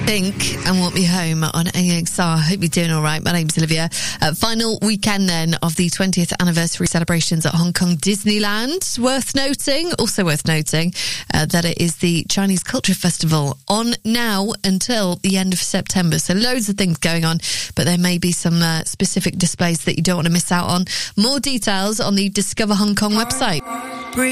Think and Want Me Home on AXR. Hope you're doing all right. My name's Olivia. Final weekend then of the 20th anniversary celebrations at Hong Kong Disneyland. Also worth noting that it is the Chinese Culture Festival on now until the end of September. So loads of things going on, but there may be some specific displays that you don't want to miss out on. More details on the Discover Hong Kong website.